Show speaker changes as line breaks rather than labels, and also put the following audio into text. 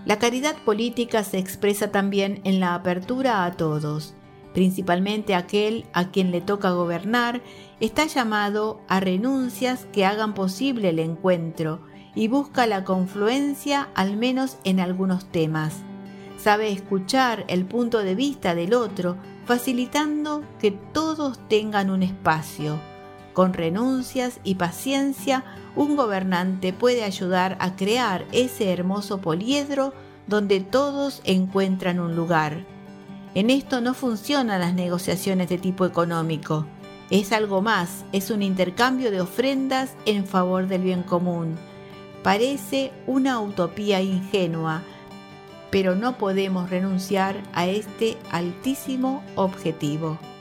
La caridad política se expresa también en la apertura a todos. Principalmente aquel a quien le toca gobernar está llamado a renuncias que hagan posible el encuentro y busca la confluencia al menos en algunos temas. Sabe escuchar el punto de vista del otro, facilitando que todos tengan un espacio. Con renuncias y paciencia, un gobernante puede ayudar a crear ese hermoso poliedro donde todos encuentran un lugar. En esto no funcionan las negociaciones de tipo económico. Es algo más, es un intercambio de ofrendas en favor del bien común. Parece una utopía ingenua, pero no podemos renunciar a este altísimo objetivo.